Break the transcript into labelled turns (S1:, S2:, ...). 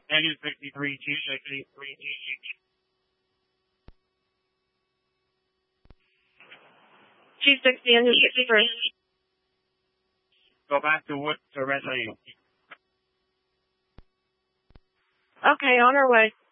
S1: Negative 63, 263,
S2: 260 and 63.
S1: Go back to Red Lane.
S2: Okay, on our way.